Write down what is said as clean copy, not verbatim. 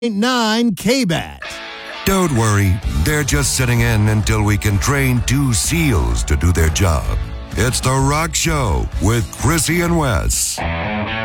9 KBAT. Don't worry, they're just sitting in until we can train 2 SEALs to do their job. It's The Rock Show with Chrissy and Wes.